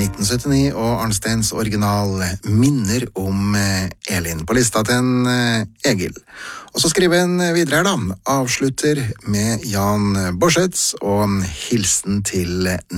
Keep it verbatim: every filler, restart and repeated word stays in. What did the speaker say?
nitten syttini, og Arnsteins original minner om Elin på lista til en Egil. Og så skriver han videre her da, avslutter med Jan Borsets og hilsen til